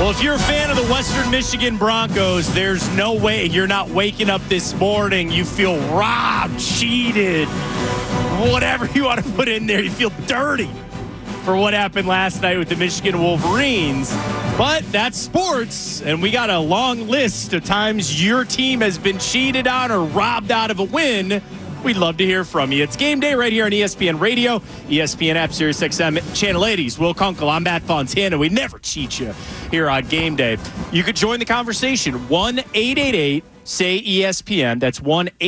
Well, if you're a fan of the Western Michigan Broncos, there's no way you're not waking up this morning. You feel robbed, cheated, whatever you want to put in there. You feel dirty for what happened last night with the Michigan Wolverines. But that's sports, and we got a long list of times your team has been cheated on or robbed out of a win. We'd love to hear from you. It's game day right here on ESPN Radio, ESPN app, Sirius XM, Channel 80s. Will Kunkel, I'm Matt Fontana. We never cheat you here on game day. You could join the conversation. 1-888-SAY-ESPN. That's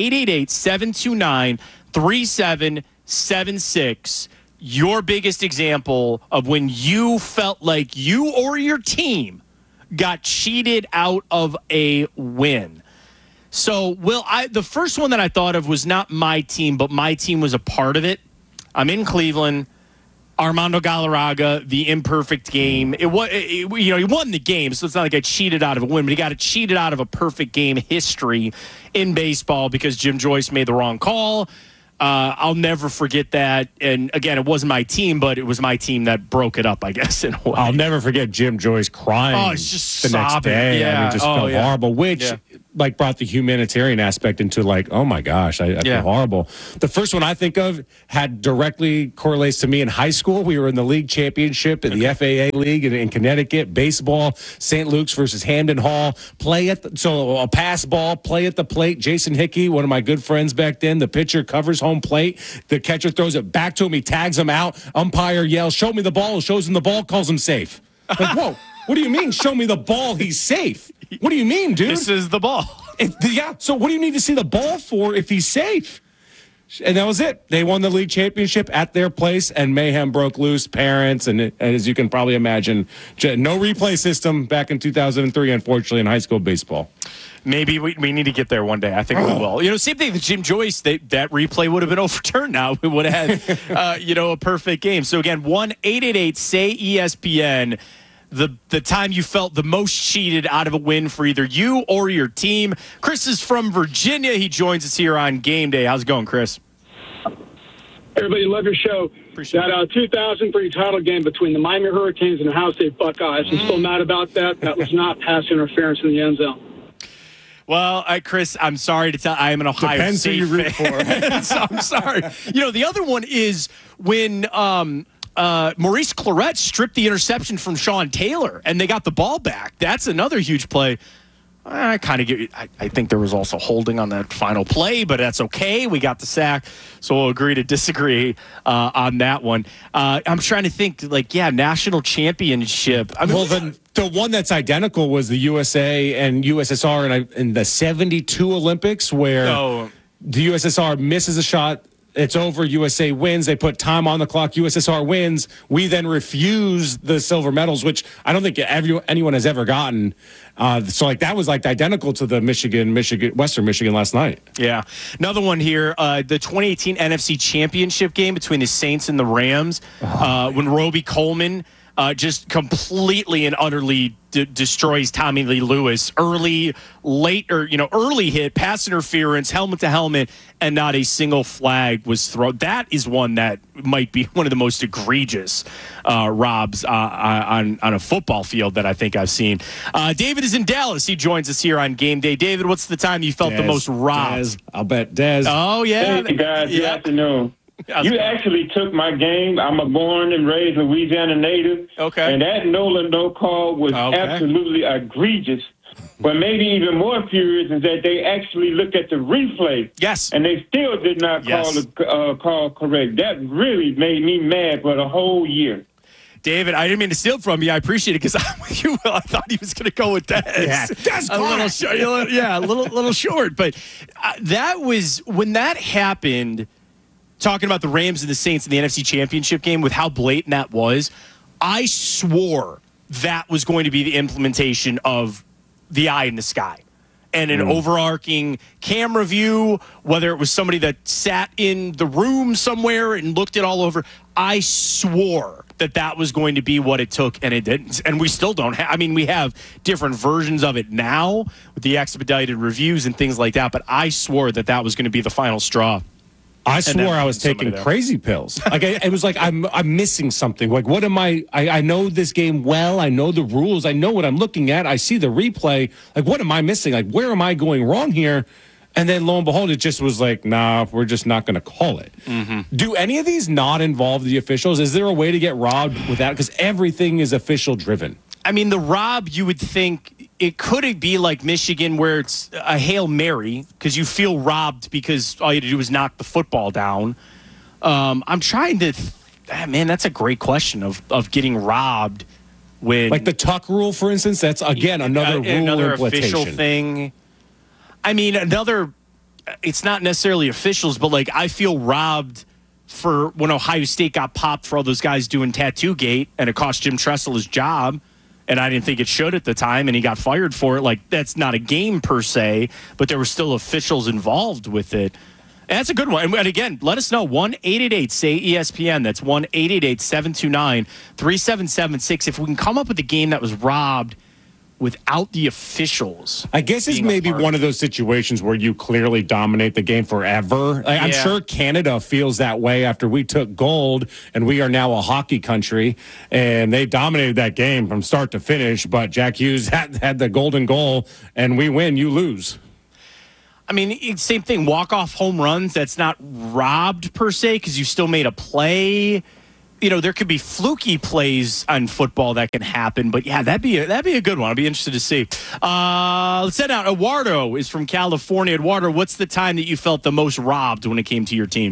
1-888-729-3776. Your biggest example of when you felt like you or your team got cheated out of a win. So, Will, the first one that I thought of was not my team, but my team was a part of it. I'm in Cleveland. Armando Galarraga, the imperfect game. He won the game, so it's not like I cheated out of a win, but he got cheated out of a perfect game history in baseball because Jim Joyce made the wrong call. I'll never forget that. And again, it wasn't my team, but it was my team that broke it up, I guess, in a way. I'll never forget Jim Joyce crying it's just the next sobbing. day. Yeah. I mean, just felt horrible, which brought the humanitarian aspect into oh my gosh, I feel horrible. The first one I think of had directly correlates to me in high school. We were in the league championship in the FAA league in Connecticut, baseball, St. Luke's versus Hamden Hall. A pass ball, play at the plate. Jason Hickey, one of my good friends back then, the pitcher covers home plate. The catcher throws it back to him. He tags him out. Umpire yells, "Show me the ball." Shows him the ball, calls him safe. Whoa. What do you mean, show me the ball, he's safe? What do you mean, dude? This is the ball. So what do you need to see the ball for if he's safe? And that was it. They won the league championship at their place, and mayhem broke loose. Parents, and as you can probably imagine, no replay system back in 2003, unfortunately, in high school baseball. Maybe we need to get there one day. I think we will. Same thing with Jim Joyce. That replay would have been overturned now. We would have had, a perfect game. So, again, 1-888-SAY-ESPN. The time you felt the most cheated out of a win for either you or your team. Chris is from Virginia. He joins us here on game day. How's it going, Chris? Everybody, love your show. Appreciate that 2003 title game between the Miami Hurricanes and the Ohio State Buckeyes. I'm still mad about that. That was not pass interference in the end zone. Well, Chris, I'm sorry to tell. I am an Ohio State fan. So I'm sorry. The other one is when Maurice Clarett stripped the interception from Sean Taylor, and they got the ball back. That's another huge play. I think there was also holding on that final play, but that's okay. We got the sack, so we'll agree to disagree on that one. I'm trying to think, national championship. The one that's identical was the USA and USSR in the 72 Olympics, where the USSR misses a shot. It's over. USA wins. They put time on the clock. USSR wins. We then refuse the silver medals, which I don't think anyone has ever gotten. That was identical to the Western Michigan last night. Yeah. Another one here, the 2018 NFC Championship game between the Saints and the Rams, when Roby Coleman just completely and utterly destroys Tommy Lee Lewis. Early hit, pass interference, helmet to helmet, and not a single flag was thrown. That is one that might be one of the most egregious robs on a football field that I think I've seen. David is in Dallas. He joins us here on game day. David, what's the time you felt the most robbed? I'll bet Dez. Oh, yeah. Hey, guys. Good afternoon. You actually took my game. I'm a born and raised Louisiana native. Okay. And that Nolan no call was absolutely egregious. But maybe even more furious is that they actually looked at the replay. Yes. And they still did not call the call correct. That really made me mad for the whole year. David, I didn't mean to steal it from you. I appreciate it because I'm with you, Will. I thought he was going to go with Dez. Yeah, Dez a little short. A little short. But that was when that happened. Talking about the Rams and the Saints in the NFC Championship game with how blatant that was, I swore that was going to be the implementation of the eye in the sky and an overarching camera view, whether it was somebody that sat in the room somewhere and looked it all over. I swore that was going to be what it took, and it didn't. And we still don't have, we have different versions of it now with the expedited reviews and things like that, but I swore that was going to be the final straw. I swore I was taking crazy pills. Like it was like I'm missing something. Like what am I know this game well. I know the rules. I know what I'm looking at. I see the replay. Like what am I missing? Like where am I going wrong here? And then lo and behold, it just was like, nah, we're just not going to call it. Mm-hmm. Do any of these not involve the officials? Is there a way to get robbed without? Because everything is official driven. I mean, the rob, you would think it could be like Michigan where it's a Hail Mary because you feel robbed because all you had to do was knock the football down. I'm trying to, man, that's a great question of getting robbed when. Like the tuck rule, for instance, that's, again, another rule another implementation. Official thing. I mean, it's not necessarily officials, but like I feel robbed for when Ohio State got popped for all those guys doing Tattoo Gate and it cost Jim Tressel his job. And I didn't think it should at the time, and he got fired for it. Like, that's not a game per se, but there were still officials involved with it. And that's a good one. And again, let us know. 1-888-SAY-ESPN. That's 1-888-729-3776. If we can come up with a game that was robbed without the officials. I guess it's maybe one of those situations where you clearly dominate the game forever. Like, I'm sure Canada feels that way after we took gold and we are now a hockey country and they dominated that game from start to finish. But Jack Hughes had the golden goal and we win, you lose. I mean, same thing. Walk-off home runs, that's not robbed per se because you still made a play. You know, there could be fluky plays on football that can happen, but yeah, that'd be a good one. I'd be interested to see. Let's head out. Eduardo is from California. Eduardo, what's the time that you felt the most robbed when it came to your team?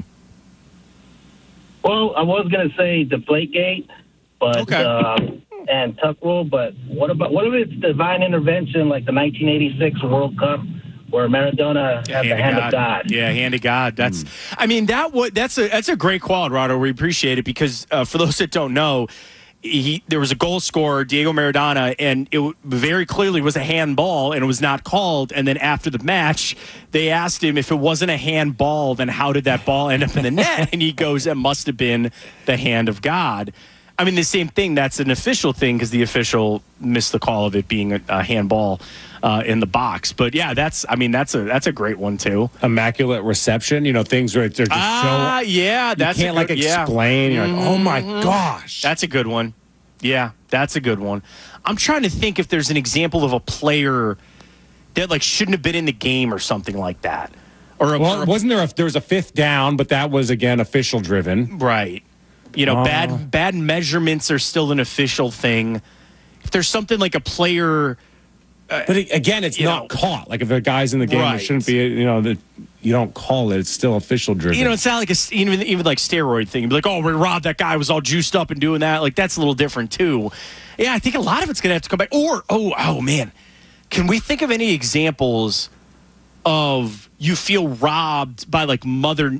Well, I was gonna say Deflategate, but and tuck rule. But what if it's divine intervention like the 1986 World Cup? Where Maradona had the hand of God. Yeah, hand of God. That's. I mean, that's a great call, Eduardo. We appreciate it because for those that don't know, there was a goal scorer, Diego Maradona, and it very clearly was a handball, and it was not called. And then after the match, they asked him if it wasn't a handball, then how did that ball end up in the net? And he goes, "It must have been the hand of God." I mean, the same thing. That's an official thing because the official missed the call of it being a handball in the box. But yeah, that's a great one too. Immaculate reception. You know, things where they're just so yeah, that's you can't explain. You're like, oh my gosh, that's a good one. Yeah, that's a good one. I'm trying to think if there's an example of a player that like shouldn't have been in the game or something like that. Wasn't there? There was a fifth down, but that was again official driven, right? You know, bad measurements are still an official thing. If there's something like a player, but again, it's not caught. Like if a guy's in the game, it shouldn't be. You know, that you don't call it. It's still official driven. You know, it's not like even like steroid thing. You'd be like, oh, we robbed that guy was all juiced up and doing that. Like that's a little different too. Yeah, I think a lot of it's gonna have to come back. Or oh man, can we think of any examples of you feel robbed by like mother?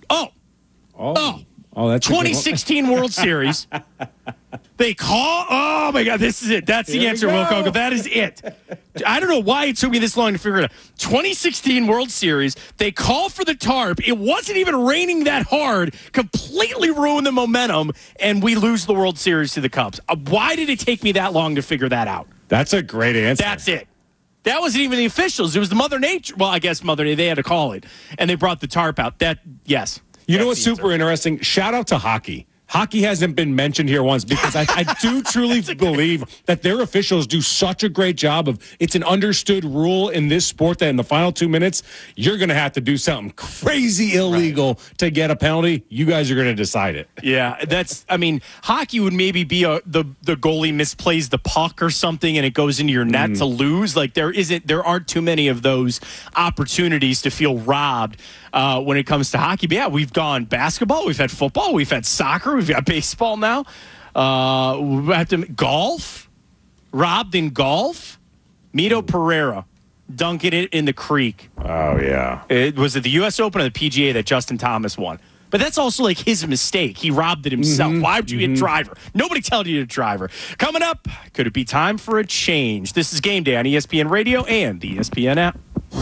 Oh, that's 2016 World Series. They call. Oh my God, this is it. That's the answer, Will Kogo. That is it. I don't know why it took me this long to figure it out. 2016 World Series. They call for the tarp. It wasn't even raining that hard. Completely ruined the momentum, and we lose the World Series to the Cubs. Why did it take me that long to figure that out? That's a great answer. That's it. That wasn't even the officials. It was the Mother Nature. Well, I guess Mother Nature. They had to call it, and they brought the tarp out. Yes. You know what's super interesting? Shout out to hockey. Hockey hasn't been mentioned here once because I do truly believe that their officials do such a great job of it's an understood rule in this sport that in the final 2 minutes, you're going to have to do something crazy illegal to get a penalty. You guys are going to decide it. Yeah, hockey would maybe be the goalie misplays the puck or something and it goes into your net to lose. Like there aren't too many of those opportunities to feel robbed when it comes to hockey. But yeah, we've gone basketball, we've had football, we've had soccer, we've got baseball now. We have to golf. Robbed in golf. Mito Pereira dunking it in the creek. Oh yeah. Was it the U.S. Open or the PGA that Justin Thomas won? But that's also like his mistake. He robbed it himself. Why would you hit driver? Nobody told you to driver. Coming up, could it be time for a change? This is Game Day on ESPN Radio and the ESPN app.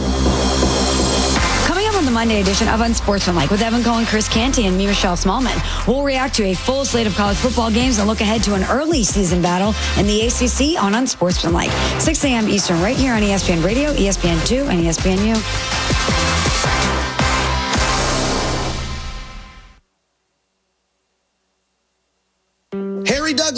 On the Monday edition of Unsportsmanlike with Evan Cohen, Chris Canty, and me, Michelle Smallman. We'll react to a full slate of college football games and look ahead to an early season battle in the ACC on Unsportsmanlike. 6 a.m. Eastern, right here on ESPN Radio, ESPN2, and ESPNU.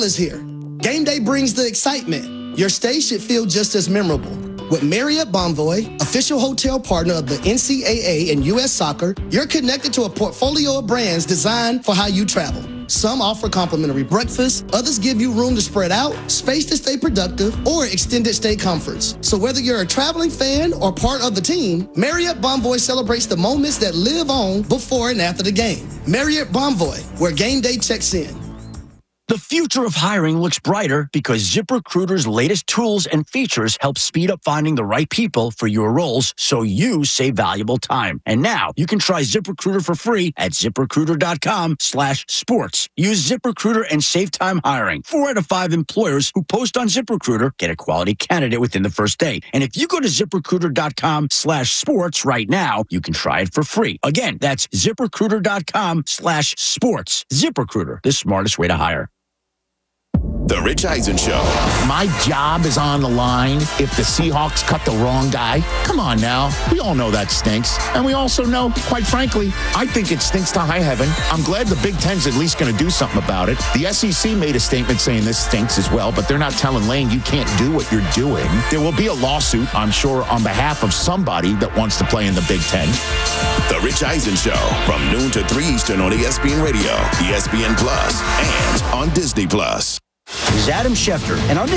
is here. Game day brings the excitement. Your stay should feel just as memorable. With Marriott Bonvoy, official hotel partner of the NCAA and U.S. Soccer, you're connected to a portfolio of brands designed for how you travel. Some offer complimentary breakfast, others give you room to spread out, space to stay productive, or extended stay comforts. So whether you're a traveling fan or part of the team, Marriott Bonvoy celebrates the moments that live on before and after the game. Marriott Bonvoy, where game day checks in. The future of hiring looks brighter because ZipRecruiter's latest tools and features help speed up finding the right people for your roles so you save valuable time. And now you can try ZipRecruiter for free at ZipRecruiter.com/sports. Use ZipRecruiter and save time hiring. 4 out of 5 employers who post on ZipRecruiter get a quality candidate within the first day. And if you go to ZipRecruiter.com/sports right now, you can try it for free. Again, that's ZipRecruiter.com/sports. ZipRecruiter, the smartest way to hire. The Rich Eisen Show. My job is on the line if the Seahawks cut the wrong guy. Come on now. We all know that stinks. And we also know, quite frankly, I think it stinks to high heaven. I'm glad the Big Ten's at least going to do something about it. The SEC made a statement saying this stinks as well, but they're not telling Lane you can't do what you're doing. There will be a lawsuit, I'm sure, on behalf of somebody that wants to play in the Big Ten. The Rich Eisen Show from noon to 3 Eastern on ESPN Radio, ESPN Plus, and on Disney Plus. This is Adam Schefter, and on